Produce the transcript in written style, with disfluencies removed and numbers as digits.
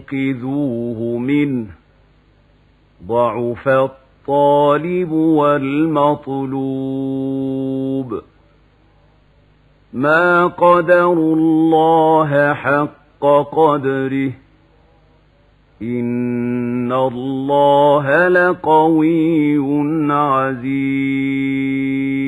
لينقذوه منه ضعف الطالب والمطلوب ما قدروا الله حق قدره إن الله لقوي عزيز